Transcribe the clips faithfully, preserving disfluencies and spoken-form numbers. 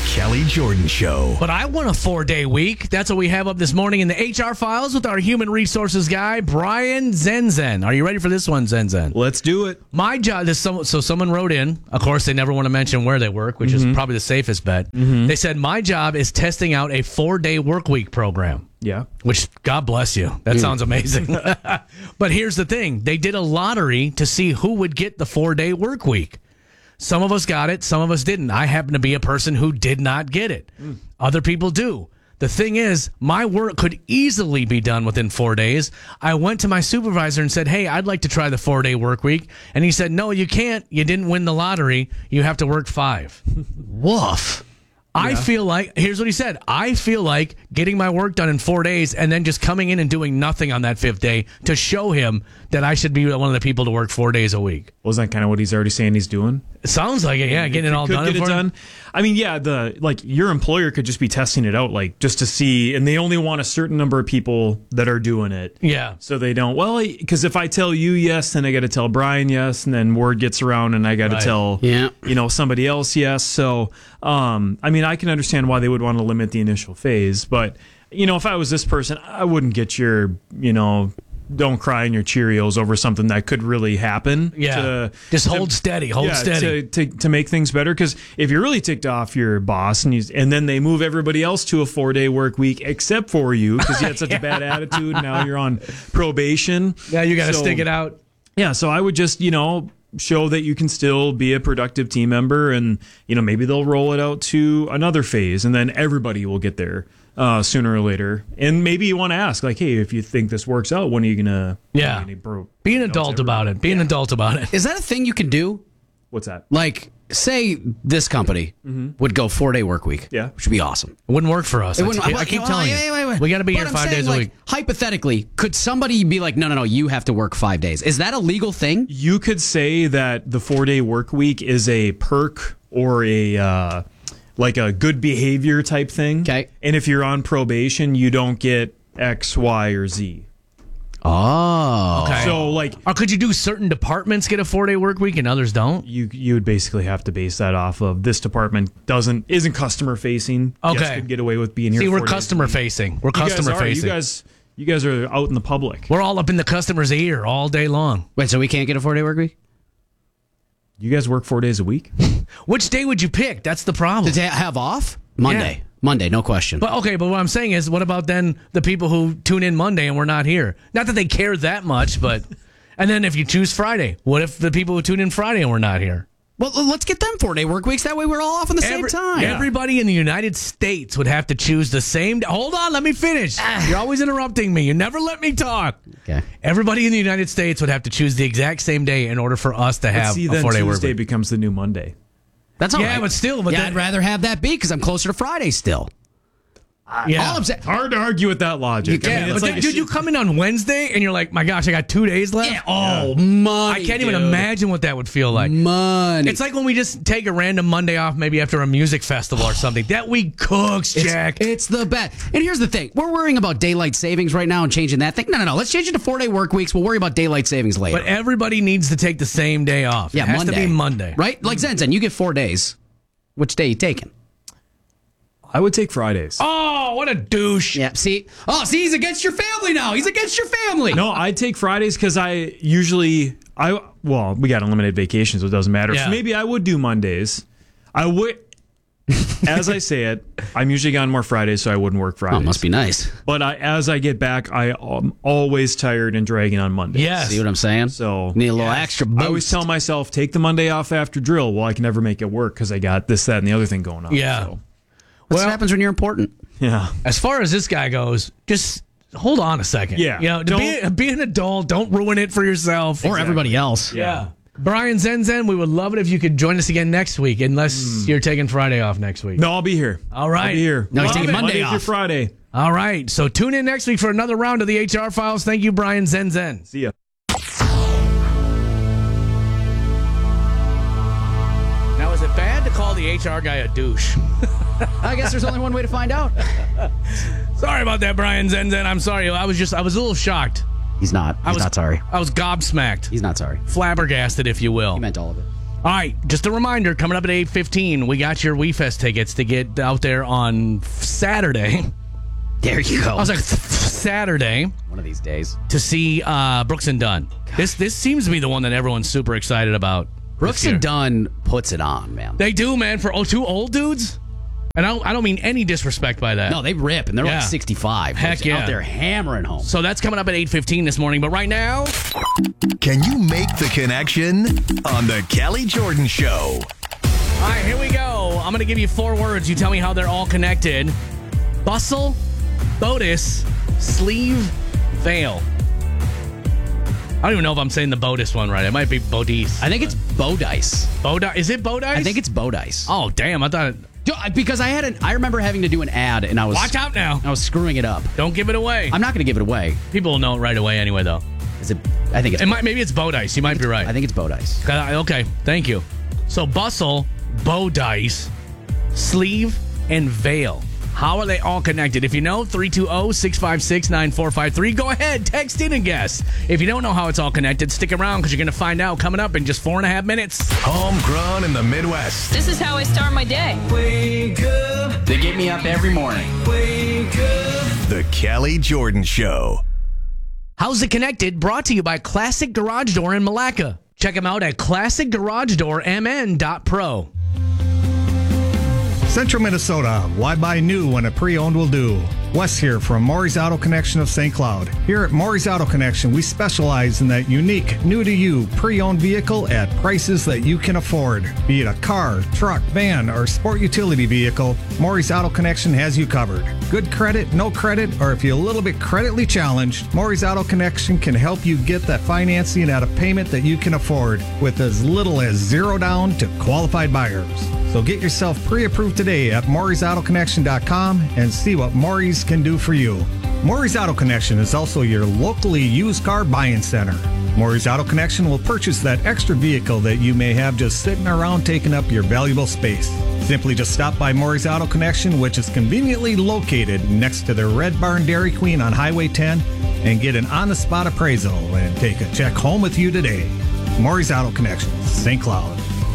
Kelly Jordan Show. But I want a four-day week. That's what we have up this morning in the H R Files with our human resources guy, Brian Zenzen. Are you ready for this one, Zenzen? Let's do it. My job, this some, so someone wrote in. Of course, they never want to mention where they work, which Mm-hmm. is probably the safest bet. Mm-hmm. They said, my job is testing out a four-day work week program. Yeah. Which, God bless you. That sounds amazing. But here's the thing. They did a lottery to see who would get the four-day work week. Some of us got it. Some of us didn't. I happen to be a person who did not get it. Mm. Other people do. The thing is, my work could easily be done within four days. I went to my supervisor and said, hey, I'd like to try the four-day work week. And he said, no, you can't. You didn't win the lottery. You have to work five. Woof. I Yeah. feel like, here's what he said. I feel like getting my work done in four days and then just coming in and doing nothing on that fifth day to show him that I should be one of the people to work four days a week. Wasn't that kind of what he's already saying he's doing? It sounds like it, yeah, getting it all could done. Get it for him. done. I mean, yeah, the like your employer could just be testing it out, like just to see, and they only want a certain number of people that are doing it. Yeah. So they don't. Well, because if I tell you yes, then I got to tell Brian yes, and then word gets around, and I got to Right. tell Yeah. you know somebody else yes. So, um, I mean, I can understand why they would want to limit the initial phase, but you know, if I was this person, I wouldn't get your you know. Don't cry in your Cheerios over something that could really happen. Yeah. To, Just to- hold steady, hold yeah, steady. To, to, to make things better. Because if you're really ticked off your boss and you, and then they move everybody else to a four day work week except for you because you had such a bad attitude, now you're on probation. Yeah, you got to So- stick it out. Yeah, so I would just, you know, show that you can still be a productive team member, and you know maybe they'll roll it out to another phase, and then everybody will get there uh, sooner or later. And maybe you want to ask, like, hey, if you think this works out, when are you gonna? Yeah. when are you gonna bro- Be an you know, adult it's about everybody. it. Be an adult about it. Is that a thing you can do? What's that? Like, say this company would go four day work week. Yeah. Which would be awesome. It wouldn't work for us. It I wouldn't- keep- I well, keep well, telling wait, you. wait, wait. We got to be But here I'm five saying, days a like, week. Hypothetically, could somebody be like, no, no, no, you have to work five days? Is that a legal thing? You could say that the four day work week is a perk or a uh, like a good behavior type thing. Okay. And if you're on probation, you don't get X, Y, or Z. Oh. Okay. So like Or could you do certain departments get a four-day work week and others don't? you you would basically have to base that off of this department doesn't isn't customer facing. Okay. Yes, could get away with being here. See, we're four days a customer week. facing. We're You guys customer are. facing. You guys you guys are out in the public. We're all up in the customer's ear all day long. Wait, so we can't get a four day work week? You guys work four days a week? Which day would you pick? That's the problem. To have off? Monday. Yeah. Monday, no question. But okay, but what I'm saying is, what about then the people who tune in Monday and we're not here? Not that they care that much, but and then if you choose Friday, what if the people who tune in Friday and we're not here? well, let's get them four day work weeks. That way we're all off on the same Every- time. Everybody in the United States would have to choose the same day. Hold on, let me finish. You're always interrupting me. You never let me talk. Okay. Everybody in the United States would have to choose the exact same day in order for us to But have see, a then four-day work Tuesday week. becomes the new Monday. That's all Yeah, right. but still, but yeah, then- I'd rather have that be because I'm closer to Friday still. Yeah. All I'm saying. Hard to argue with that logic. Yeah, I mean, but it's then, like dude, you come in on Wednesday and you're like, my gosh, I got two days left. Yeah, oh, money. I can't even dude. imagine what that would feel like. Money. It's like when we just take a random Monday off, maybe after a music festival or something. That week cooks, It's, Jack. it's the best. And here's the thing: we're worrying about daylight savings right now and changing that thing. No, no, no. Let's change it to four day work weeks. We'll worry about daylight savings later. But everybody needs to take the same day off. yeah, it has Monday. to be Monday. right? Like Zen Zen, you get four days. Which day you taking? I would take Fridays. Oh, what a douche. Yeah. See. Oh, see, he's against your family now. He's against your family. No, I take Fridays because I usually I well we got unlimited vacations, so it doesn't matter. Yeah. So maybe I would do Mondays. I would, as I say it, I'm usually gone more Fridays, so I wouldn't work Fridays. Oh, must be nice. But I, as I get back, I am always tired and dragging on Mondays. Yes. See what I'm saying? So Need a little extra boost. I always tell myself, take the Monday off after drill. Well, I can never make it work because I got this, that, and the other thing going on. Yeah. So, That's Well- what happens when you're important. yeah. As far as this guy goes, just hold on a second. Yeah. You know, to be, Don't- be an adult. Don't ruin it for yourself. Or everybody else. Yeah. Brian Zenzen, we would love it if you could join us again next week, unless Hmm. you're taking Friday off next week. No, I'll be here. All right. I'll be here. No, he's Love taking it. Monday Monday through off. Friday. All right. So tune in next week for another round of the H R Files. Thank you, Brian Zenzen. See ya. Now, is it bad to call the H R guy a douche? I guess there's only one way to find out. Sorry about that, Brian Zenzen. I'm sorry. I was just, I was a little shocked. He's not. I He's was not sorry. I was gobsmacked, He's not sorry. flabbergasted, if you will. He meant all of it. All right, just a reminder, coming up at eight fifteen, we got your WeFest tickets to get out there on Saturday. There you go. I was like, Saturday. One of these days. To see uh, Brooks and Dunn. This this seems to be the one that everyone's super excited about. Brooks and Dunn puts it on, man. They do, man, for oh, two old dudes. And I don't, I don't mean any disrespect by that. No, they rip, and they're Yeah. like sixty-five. Heck They're yeah. out there hammering home. So that's coming up at eight fifteen this morning. But right now, Can you make the connection on the Kelly Jordan Show? all right, here we go. I'm going to give you four words. You tell me how they're all connected. Bustle, Bodis, Sleeve, Veil. I don't even know if I'm saying the Bodis one right. It might be Bodis. I think it's Bodice. Bodi- Is it Bodice? I think it's Bodice. Oh, damn. I thought it... Yo, Because I had an, I remember having to do an ad, and I was Watch out now. I was screwing it up. Don't give it away. I'm not going to give it away. People will know it right away anyway, though. Is it? I think it's. It might, maybe it's Bodice. You might be right. I think it's Bodice. Uh, Okay, thank you. So Bustle, Bodice, Sleeve, and Veil. How are they all connected? If you know, three two zero, six five six, nine four five three. Go ahead, text in and guess. If you don't know how it's all connected, stick around because you're going to find out coming up in just four and a half minutes. Homegrown in the Midwest. This is how I start my day. Wake up, They get me up every morning. wake up. The Kelly Jordan Show. How's it connected? Brought to you by Classic Garage Door in Malacca. Check them out at classic garage door m n dot pro. Central Minnesota, why buy new when a pre-owned will do? Wes here from Maury's Auto Connection of Saint Cloud. Here at Maury's Auto Connection, we specialize in that unique, new-to-you, pre-owned vehicle at prices that you can afford. Be it a car, truck, van, or sport utility vehicle, Maury's Auto Connection has you covered. Good credit, no credit, or if you're a little bit creditly challenged, Maury's Auto Connection can help you get that financing at a payment that you can afford with as little as zero down to qualified buyers. So get yourself pre-approved today at Maury's Auto Connection dot com and see what Maury's can do for you. Maury's Auto Connection is also your locally used car buying center. Maury's Auto Connection will purchase that extra vehicle that you may have just sitting around taking up your valuable space. Simply just stop by Maury's Auto Connection, which is conveniently located next to the Red Barn Dairy Queen on Highway ten, and get an on-the-spot appraisal and take a check home with you today. Maury's Auto Connection, Saint Cloud.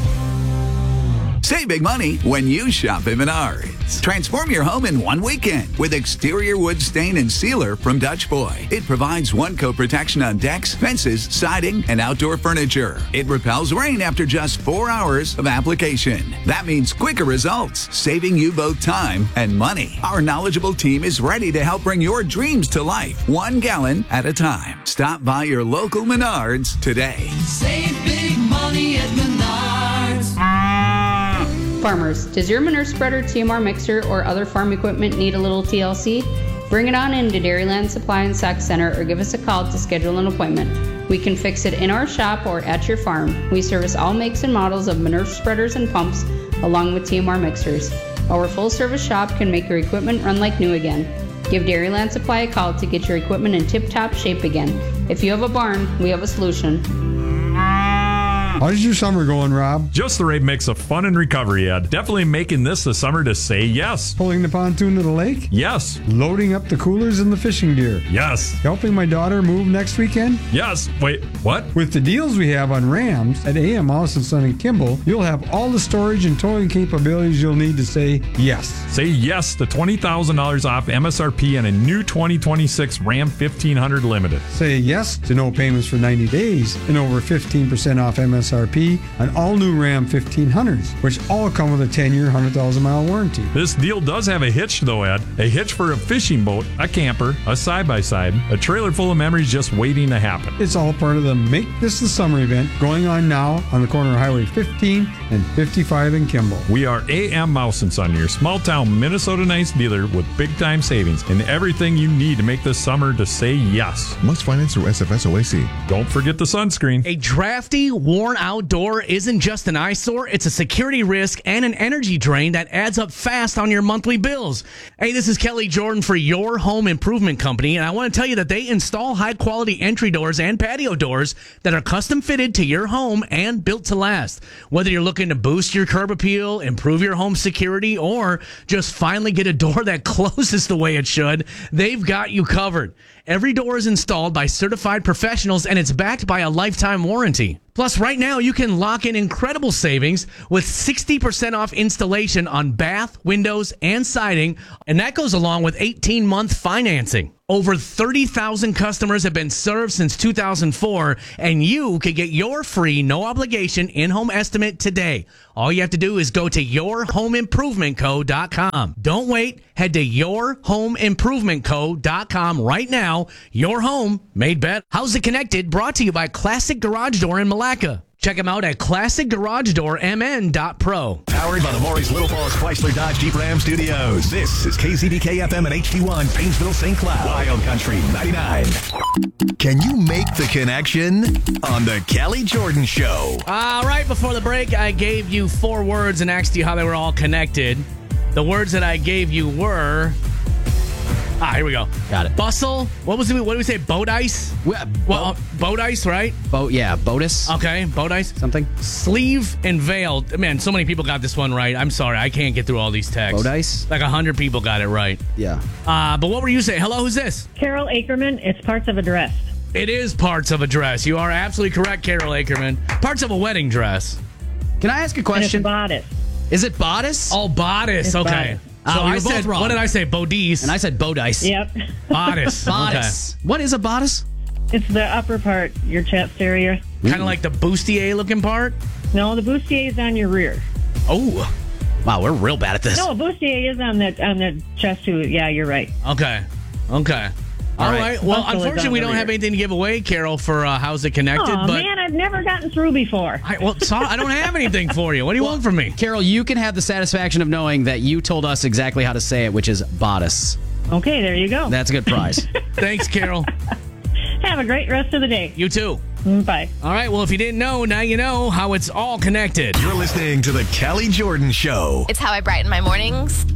Save big money when you shop at Menards. Transform your home in one weekend with exterior wood stain and sealer from Dutch Boy. It provides one-coat protection on decks, fences, siding, and outdoor furniture. It repels rain after just four hours of application. That means quicker results, saving you both time and money. Our knowledgeable team is ready to help bring your dreams to life, one gallon at a time. Stop by your local Menards today. Save big money at Menards. Farmers, does your manure spreader, T M R mixer, or other farm equipment need a little T L C? Bring it on into Dairyland Supply and Sack Center or give us a call to schedule an appointment. We can fix it in our shop or at your farm. We service all makes and models of manure spreaders and pumps along with T M R mixers. Our full-service shop can make your equipment run like new again. Give Dairyland Supply a call to get your equipment in tip-top shape again. If you have a barn, we have a solution. How's your summer going, Rob? Just the right mix of fun and recovery, Ed. Definitely making this the summer to say yes. Pulling the pontoon to the lake? Yes. Loading up the coolers and the fishing gear? Yes. Helping my daughter move next weekend? Yes. Wait, what? With the deals we have on Rams at A M House and Son and Kimball, you'll have all the storage and towing capabilities you'll need to say yes. Say yes to twenty thousand dollars off M S R P and a new twenty twenty-six Ram fifteen hundred Limited. Say yes to no payments for ninety days and over fifteen percent off M S R P on all new Ram fifteen hundreds, which all come with a ten-year, one hundred thousand mile warranty. This deal does have a hitch, though, Ed. A hitch for a fishing boat, a camper, a side-by-side, a trailer full of memories just waiting to happen. It's all part of the Make This the Summer event going on now on the corner of Highway fifteen and fifty-five in Kimball. We are A M Mouse and Son, your small-town Minnesota Nice dealer with big-time savings and everything you need to make this summer to say yes. Must finance through S F S O A C. Don't forget the sunscreen. A drafty, worn-out door isn't just an eyesore, it's a security risk and an energy drain that adds up fast on your monthly bills. Hey, this is Kelly Jordan for Your Home Improvement Company, and I want to tell you that they install high-quality entry doors and patio doors that are custom-fitted to your home and built to last. Whether you're looking to boost your curb appeal, improve your home security, or just finally get a door that closes the way it should, they've got you covered. Every door is installed by certified professionals, and it's backed by a lifetime warranty. Plus, right now, you can lock in incredible savings with sixty percent off installation on bath, windows, and siding, and that goes along with eighteen-month financing. Over thirty thousand customers have been served since two thousand four, and you can get your free, no-obligation in-home estimate today. All you have to do is go to your home improvement co dot com. Don't wait. Head to your home improvement co dot com right now. Your home made better. How's It Connected? Brought to you by Classic Garage Door in Malacca. Check them out at classic garage door m n dot pro. Powered by the Maury's Little Falls Chrysler Dodge Jeep Ram Studios. This is K Z B K F M and H D one, Painesville, Saint Cloud. Wild Country ninety-nine. Can you make the connection on the Kelly Jordan Show? Uh, right before the break, I gave you four words and asked you how they were all connected. The words that I gave you were... Ah, here we go. Got it. Bustle. What was it? What did we say? Boat ice? Well, well uh, boat ice, right? Boat, yeah. Boatus. Okay, boat ice. Something. Sleeve and veil. Man, so many people got this one right. I'm sorry. I can't get through all these texts. Boat ice? Like one hundred people got it right. Yeah. Uh, but what were you saying? Hello, who's this? Carol Ackerman. It's parts of a dress. It is parts of a dress. You are absolutely correct, Carol Ackerman. Parts of a wedding dress. Can I ask a question? And it's bodice. Is it bodice? Oh, bodice. It's okay. bodice. So Uh, we I were both said, wrong. what did I say? Bodice. And I said bodice. Yep. Bodice. Bodice. What is a bodice? It's the upper part, your chest area. Kind of like the bustier looking part? No, the bustier is on your rear. Oh. Wow, we're real bad at this. No, a bustier is on the on the chest too. Yeah, you're right. Okay. Okay. All, All right. right. Well, Bustle is unfortunately, on we the don't rear. have anything to give away, Carol, for uh, How's It Connected. Oh, but man, I've never gotten through before. I, well, sorry, I don't have anything for you. What do you Well, want from me? Carol, you can have the satisfaction of knowing that you told us exactly how to say it, which is bodice. Okay, there you go. That's a good prize. Thanks, Carol. Have a great rest of the day. You too. Bye. All right. Well, if you didn't know, now you know how it's all connected. You're listening to the Kelly Jordan Show. It's how I brighten my mornings.